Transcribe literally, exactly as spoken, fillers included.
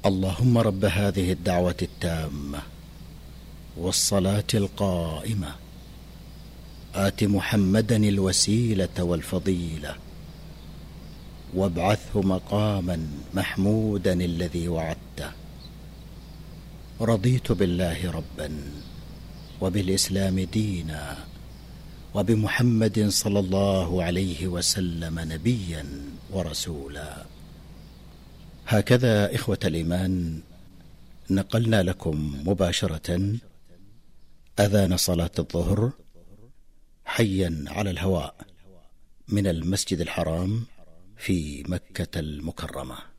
اللهم رب هذه الدعوة التامة والصلاة القائمة آت محمدا الوسيلة والفضيلة وابعثه مقاما محمودا الذي وعدته. رضيت بالله ربا وبالإسلام دينا وبمحمد صلى الله عليه وسلم نبيا ورسولا. هكذا إخوة الإيمان نقلنا لكم مباشرة أذان صلاة الظهر حيا على الهواء من المسجد الحرام في مكة المكرمة.